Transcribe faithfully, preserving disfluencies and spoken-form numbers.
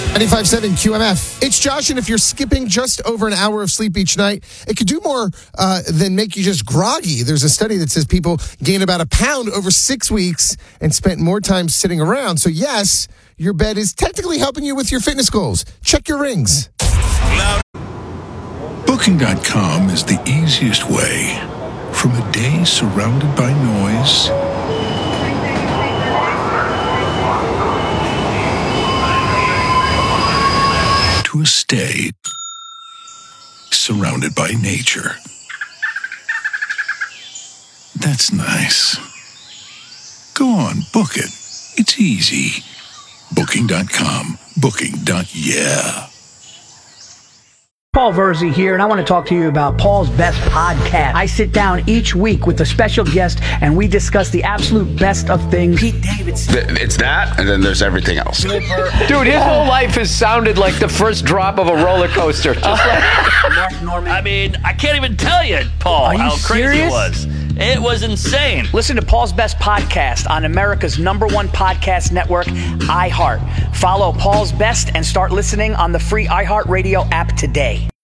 ninety-five point seven Q M F. It's Josh, and if you're skipping just over an hour of sleep each night, it could do more uh, than make you just groggy. There's a study that says people gain about a pound over six weeks and spent more time sitting around. So yes, your bed is technically helping you with your fitness goals. Check your rings. Booking dot com is the easiest way. From a day surrounded by noise to a stay surrounded by nature. That's nice. Go on, book it. It's easy. Booking dot com. Booking. Yeah. Paul Verzi here, and I want to talk to you about Paul's Best Podcast. I sit down each week with a special guest, and we discuss the absolute best of things. Pete Davidson. It's that, and then there's everything else. Dude, his whole life has sounded like the first drop of a roller coaster. Just like Mark Norman. I mean, I can't even tell you, Paul, Are you how crazy serious? it was. It was insane. Listen to Paul's Best Podcast on America's number one podcast network, iHeart. Follow Paul's Best and start listening on the free iHeartRadio app today.